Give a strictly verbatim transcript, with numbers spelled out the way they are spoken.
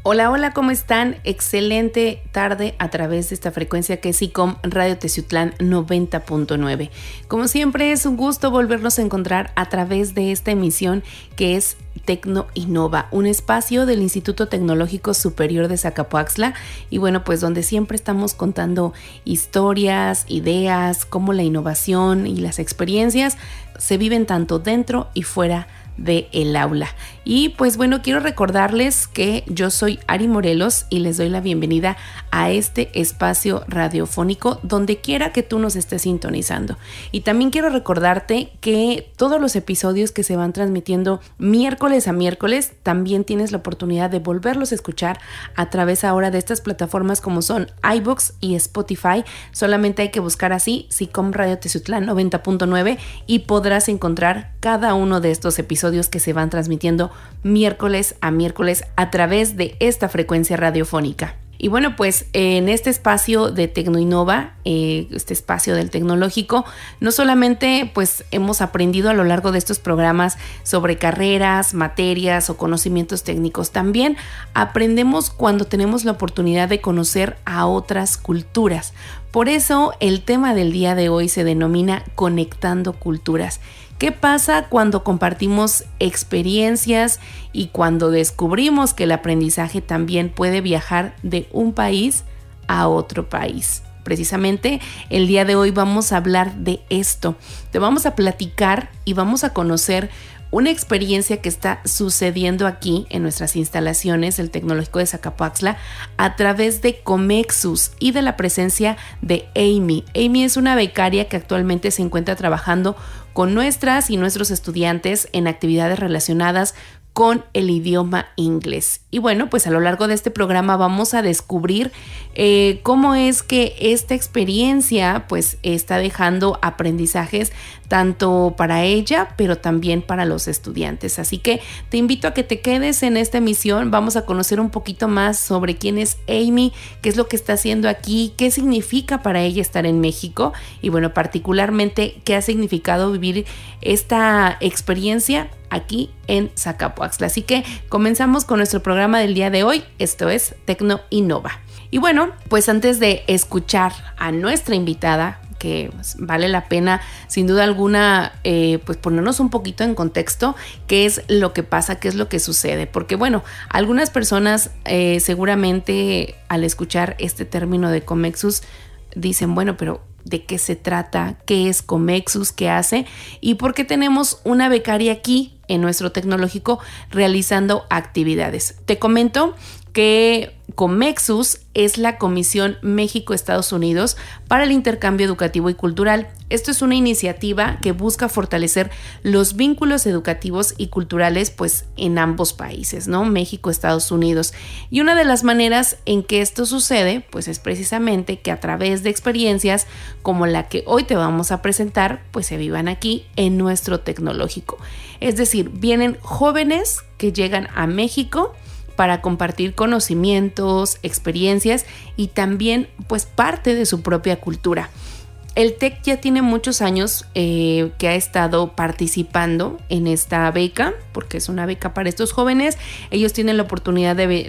Hola, hola, ¿cómo están? Excelente tarde a través de esta frecuencia que es ICOM Radio Teciutlán noventa punto nueve. Como siempre es un gusto volvernos a encontrar a través de esta emisión que es Tecno Innova, un espacio del Instituto Tecnológico Superior de Zacapoaxtla y bueno, pues donde siempre estamos contando historias, ideas, cómo la innovación y las experiencias se viven tanto dentro y fuera de el aula. Y pues bueno, quiero recordarles que yo soy Ari Morelos y les doy la bienvenida a este espacio radiofónico donde quiera que tú nos estés sintonizando. Y también quiero recordarte que todos los episodios que se van transmitiendo miércoles a miércoles también tienes la oportunidad de volverlos a escuchar a través ahora de estas plataformas como son iVoox y Spotify. Solamente hay que buscar así SICOM Radio Teciutlán noventa punto nueve y podrás encontrar cada uno de estos episodios que se van transmitiendo miércoles a miércoles a través de esta frecuencia radiofónica. Y bueno, pues en este espacio de Tecno Innova, eh, este espacio del tecnológico, no solamente pues hemos aprendido a lo largo de estos programas sobre carreras, materias o conocimientos técnicos, también aprendemos cuando tenemos la oportunidad de conocer a otras culturas. Por eso el tema del día de hoy se denomina Conectando Culturas. ¿Qué pasa cuando compartimos experiencias y cuando descubrimos que el aprendizaje también puede viajar de un país a otro país? Precisamente el día de hoy vamos a hablar de esto. Te vamos a platicar y vamos a conocer una experiencia que está sucediendo aquí en nuestras instalaciones del Tecnológico de Zacapoaxtla a través de Comexus y de la presencia de Amy. Amy es una becaria que actualmente se encuentra trabajando con nuestras y nuestros estudiantes en actividades relacionadas con el idioma inglés. Y bueno, pues a lo largo de este programa vamos a descubrir eh, cómo es que esta experiencia pues está dejando aprendizajes tanto para ella, pero también para los estudiantes. Así que te invito a que te quedes en esta emisión. Vamos a conocer un poquito más sobre quién es Amy, qué es lo que está haciendo aquí, qué significa para ella estar en México y bueno, particularmente qué ha significado vivir esta experiencia aquí en Zacapoaxtla. Así que comenzamos con nuestro programa del día de hoy. Esto es Tecno Innova. Y bueno, pues antes de escuchar a nuestra invitada, que vale la pena sin duda alguna eh, pues ponernos un poquito en contexto qué es lo que pasa, qué es lo que sucede, porque bueno, algunas personas eh, seguramente al escuchar este término de Comexus dicen, bueno, pero ¿de qué se trata? ¿Qué es Comexus? ¿Qué hace? ¿Y por qué tenemos una becaria aquí en nuestro tecnológico realizando actividades? Te comento que Comexus es la Comisión México-Estados Unidos para el Intercambio Educativo y Cultural. Esto es una iniciativa que busca fortalecer los vínculos educativos y culturales pues en ambos países, ¿no? México, Estados Unidos. Y una de las maneras en que esto sucede pues es precisamente que a través de experiencias como la que hoy te vamos a presentar pues se vivan aquí en nuestro tecnológico. Es decir, vienen jóvenes que llegan a México para compartir conocimientos, experiencias y también pues parte de su propia cultura. El TEC ya tiene muchos años eh, que ha estado participando en esta beca, porque es una beca para estos jóvenes. Ellos tienen la oportunidad de,